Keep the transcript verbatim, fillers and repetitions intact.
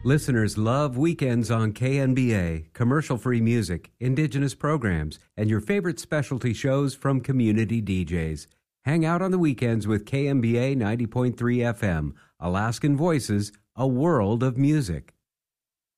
Listeners love weekends on K N B A, commercial-free music, indigenous programs, and your favorite specialty shows from community D Js. Hang out on the weekends with K N B A ninety point three F M, Alaskan Voices, a world of music.